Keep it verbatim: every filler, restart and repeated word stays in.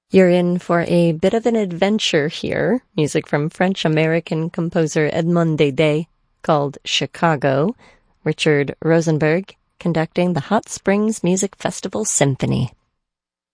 You're in for a bit of an adventure here. Music from French-American composer Edmond Dede called Chicago. Richard Rosenberg conducting the Hot Springs Music Festival Symphony.